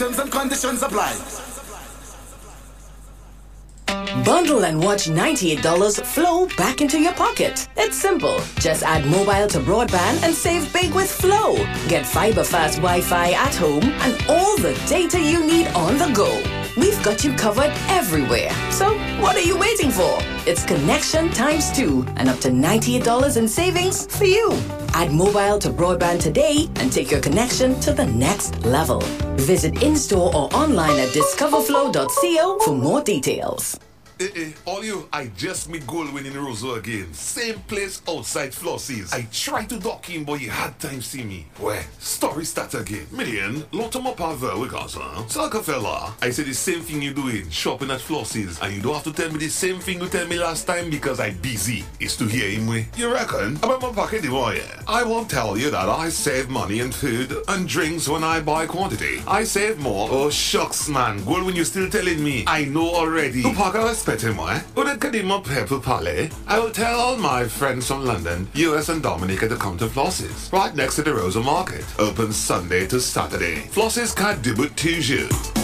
Terms and conditions apply. Bundle and watch $98 flow back into your pocket. It's simple. Just add mobile to broadband and save big with Flow. Get fiber fast Wi-Fi at home and all the data you need on the go. We've got you covered everywhere. So what are you waiting for? It's connection times 2 and up to $98 in savings for you. Add mobile to broadband today and take your connection to the next level. Visit in-store or online at discoverflow.co for more details. All you, I just meet goal winning Roseau again. Same place outside Flossie's. I tried to dock in, but you had time see me. Well, story start again. Million, lot of my power with us, huh? Salka fella, I said the same thing you doing, shopping at Flossie's, and you don't have to tell me the same thing you tell me last time because I'm busy. It's to hear him way. You reckon? About my pocket, yeah. I won't tell you that I save money in food and drinks when I buy quantity. I save more. Oh shucks, man. Goal when you're still telling me. I know already. To pack a I will tell all my friends from London, US and Dominica to come to Flossie's, right next to the Rosa Market. Open Sunday to Saturday. Flossie's can't do it to you.